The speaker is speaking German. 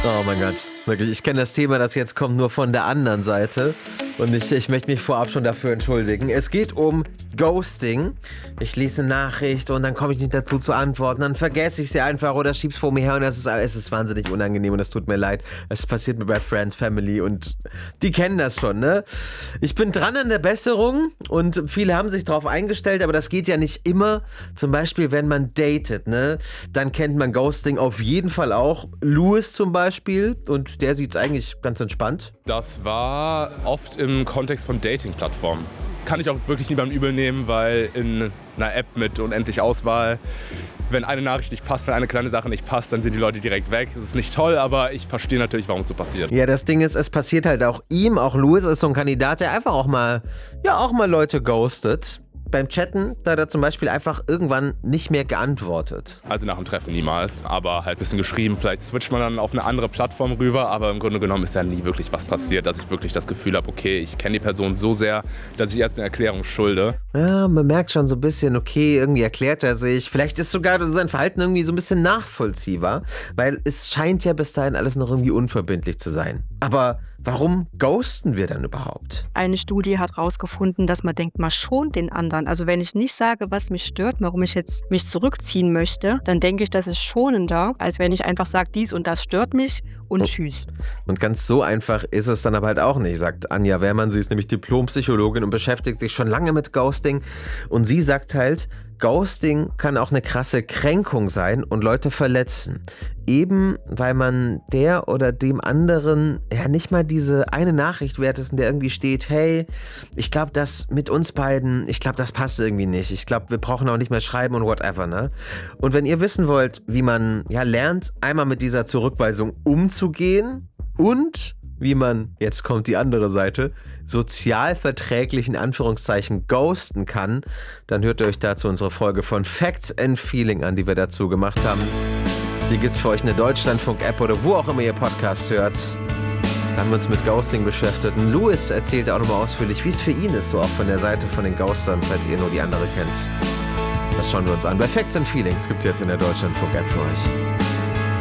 Oh mein Gott, wirklich, ich kenne das Thema, das jetzt kommt, nur von der anderen Seite. Und ich möchte mich vorab schon dafür entschuldigen. Es geht um Ghosting. Ich lese eine Nachricht und dann komme ich nicht dazu zu antworten. Dann vergesse ich sie einfach oder schieb's vor mir her und es ist wahnsinnig unangenehm und es tut mir leid. Es passiert mir bei Friends, Family und die kennen das schon, ne? Ich bin dran an der Besserung und viele haben sich drauf eingestellt, aber das geht ja nicht immer. Zum Beispiel, wenn man datet, ne? Dann kennt man Ghosting auf jeden Fall auch. Louis zum Beispiel, und der sieht's eigentlich ganz entspannt. Das war oft im Kontext von Dating-Plattformen. Kann ich auch wirklich niemandem übel nehmen, weil in einer App mit unendlich Auswahl, wenn eine Nachricht nicht passt, wenn eine kleine Sache nicht passt, dann sind die Leute direkt weg. Das ist nicht toll, aber ich verstehe natürlich, warum es so passiert. Ja, das Ding ist, es passiert halt auch ihm, auch Louis ist so ein Kandidat, der einfach auch mal Leute ghostet. Beim Chatten, da hat er zum Beispiel einfach irgendwann nicht mehr geantwortet. Also nach dem Treffen niemals, aber halt ein bisschen geschrieben. Vielleicht switcht man dann auf eine andere Plattform rüber, aber im Grunde genommen ist ja nie wirklich was passiert, dass ich wirklich das Gefühl habe, okay, ich kenne die Person so sehr, dass ich jetzt eine Erklärung schulde. Ja, man merkt schon so ein bisschen, okay, irgendwie erklärt er sich. Vielleicht ist sogar sein Verhalten irgendwie so ein bisschen nachvollziehbar, weil es scheint ja bis dahin alles noch irgendwie unverbindlich zu sein. Aber warum ghosten wir dann überhaupt? Eine Studie hat herausgefunden, dass man denkt, man schont den anderen. Also wenn ich nicht sage, was mich stört, warum ich jetzt mich zurückziehen möchte, dann denke ich, das ist schonender, als wenn ich einfach sage, dies und das stört mich und tschüss. Und ganz so einfach ist es dann aber halt auch nicht, sagt Anja Wehrmann. Sie ist nämlich Diplompsychologin und beschäftigt sich schon lange mit Ghosting. Und sie sagt halt, Ghosting kann auch eine krasse Kränkung sein und Leute verletzen. Eben weil man der oder dem anderen ja nicht mal diese eine Nachricht wert ist, in der irgendwie steht, hey, ich glaube, das mit uns beiden, ich glaube, das passt irgendwie nicht. Ich glaube, wir brauchen auch nicht mehr schreiben und whatever, ne? Und wenn ihr wissen wollt, wie man lernt, einmal mit dieser Zurückweisung umzugehen und wie man, jetzt kommt die andere Seite, sozialverträglich in Anführungszeichen ghosten kann, dann hört ihr euch dazu unsere Folge von Facts and Feeling an, die wir dazu gemacht haben. Die gibt's für euch in der Deutschlandfunk-App oder wo auch immer ihr Podcast hört. Da haben wir uns mit Ghosting beschäftigt. Und Louis erzählt auch nochmal ausführlich, wie es für ihn ist, so auch von der Seite von den Ghostern, falls ihr nur die andere kennt. Das schauen wir uns an. Bei Facts and Feelings gibt's jetzt in der Deutschlandfunk-App für euch.